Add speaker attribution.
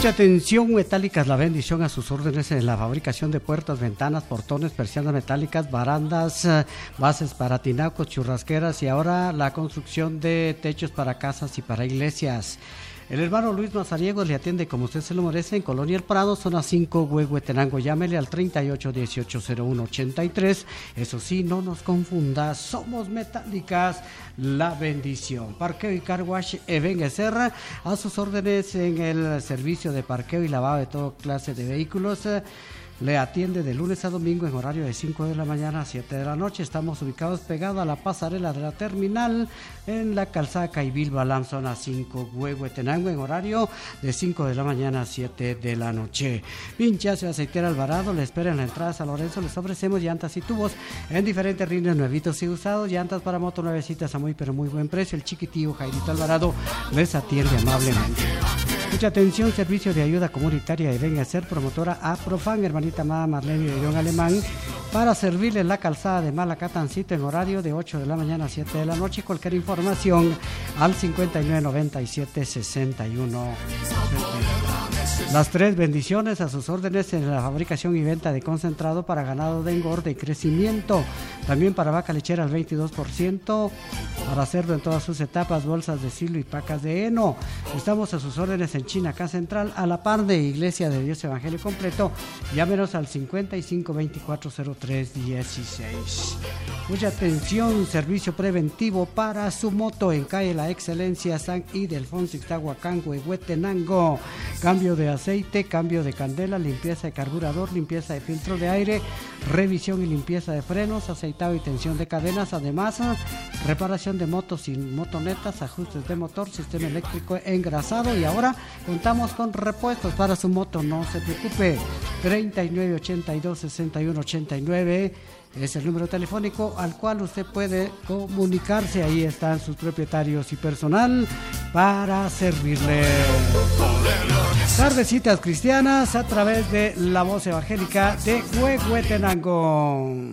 Speaker 1: Mucha atención, Metálicas, la bendición a sus órdenes en la fabricación de puertas, ventanas, portones, persianas metálicas, barandas, bases para tinacos, churrasqueras y ahora la construcción de techos para casas y para iglesias. El hermano Luis Mazariegos le atiende como usted se lo merece en Colonia El Prado, zona 5, Huehuetenango. Llámele al 38180183. Eso sí, no nos confunda, somos Metálicas, la bendición. Parqueo y Car Wash Eben Serra, a sus órdenes en el servicio de parqueo y lavado de toda clase de vehículos. Le atiende de lunes a domingo en horario de 5 de la mañana a 7 de la noche. Estamos ubicados pegados a la pasarela de la terminal en la calzada Caibil Balam, zona 5, Huehuetenango, en horario de 5 de la mañana a 7 de la noche. Pinchazo y aceitera Alvarado le espera en la entrada a San Lorenzo. Les ofrecemos llantas y tubos en diferentes rines nuevitos y usados. Llantas para moto nuevecitas a muy pero muy buen precio. El chiquitío Jairito Alvarado les atiende amablemente. Mucha atención, servicio de ayuda comunitaria y venga a ser promotora Aprofan, hermanita amada Marlene de León Alemán, para servirle en la calzada de Malacatancito en horario de 8 de la mañana a 7 de la noche. Cualquier información al 5997-61. Las tres bendiciones a sus órdenes en la fabricación y venta de concentrado para ganado de engorde y crecimiento. También para vaca lechera al 22%, para cerdo en todas sus etapas, bolsas de silo y pacas de heno. Estamos a sus órdenes en Chinaca Central, a la par de Iglesia de Dios Evangelio Completo. Llámenos al 55240316. Mucha atención, servicio preventivo para su moto en calle La Excelencia, San Ildefonso, Ixtahuacán, Huehuetenango. Cambio de aceite, cambio de candela, limpieza de carburador, limpieza de filtro de aire, revisión y limpieza de frenos, aceitado y tensión de cadenas. Además, reparación de motos y motonetas, ajustes de motor, sistema eléctrico engrasado. Y ahora contamos con repuestos para su moto, no se preocupe. 3982-6189 es el número telefónico al cual usted puede comunicarse. Ahí están sus propietarios y personal para servirle. Tardecitas cristianas a través de la voz evangélica de Huehuetenango.